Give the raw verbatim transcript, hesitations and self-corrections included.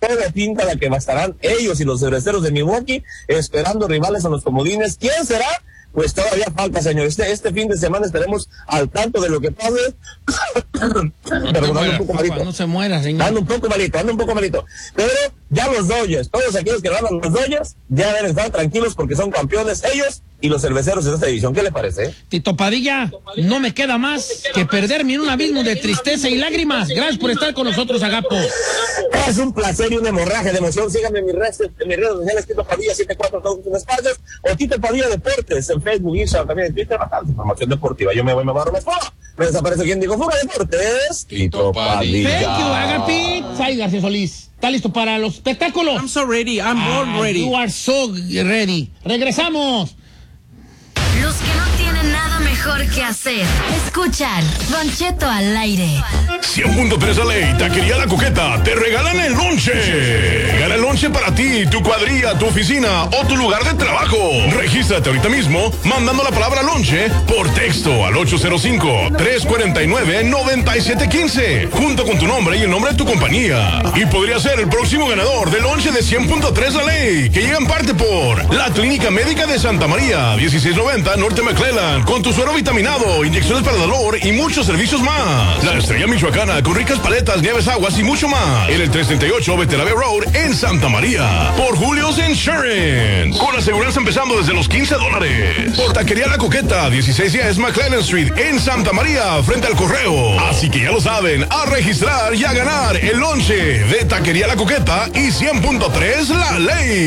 todo pinta de que bastarán ellos y los cerveceros de Milwaukee esperando rivales a los comodines. ¿Quién será? Pues todavía falta, señor. Este, este fin de semana estaremos al tanto de lo que pase. No, Perdón, ando un poco malito. no se muera, señor. Ando un poco malito, ando un poco malito. Pero ya los Dodgers, todos aquellos que van a los Dodgers, ya deben estar tranquilos porque son campeones ellos y los cerveceros de esta división. ¿Qué le parece? Tito Padilla, no me queda más que perderme en un abismo de tristeza y lágrimas. Gracias por estar con nosotros, Agapo. Es un placer y una hemorragia de emoción. Síganme en mis redes, en mis redes sociales, Tito Padilla setenta y cuatro, todos sus espacios, o Tito Padilla Deportes, en Facebook, Instagram, también en Twitter, bastante información deportiva. Yo me voy, me barro, me fuga. Me desaparece quien digo, fuga Deportes. Tito Padilla. Thank you, Agapi. Sai García Solís. ¿Está listo para los espectáculos? I'm so ready, I'm ah, born ready. You are so ready. Regresamos. Los que no tienen nada mejor que hacer. Escuchan Don Cheto al aire. cien punto tres La Ley, Taquería La Coqueta, te regalan el lonche. Gana el lonche para ti, tu cuadrilla, tu oficina o tu lugar de trabajo. Regístrate ahorita mismo mandando la palabra lonche por texto al ocho cero cinco, tres cuatro nueve, nueve siete uno cinco, junto con tu nombre y el nombre de tu compañía. Y podría ser el próximo ganador del lonche de cien punto tres La Ley, que llega en parte por la Clínica Médica de Santa María, dieciséis noventa Norte McClellan, con tu suero vitaminado, inyecciones para el dolor y muchos servicios más. La Estrella Michoacana, con ricas paletas, nieves, aguas y mucho más. En el trescientos treinta y ocho Veterave Road, en Santa María. Por Julio's Insurance, con aseguranza empezando desde los quince dólares. Por Taquería La Coqueta, dieciséis diez McClellan Street, en Santa María, frente al correo. Así que ya lo saben, a registrar y a ganar el lonche de Taquería La Coqueta y cien punto tres La Ley.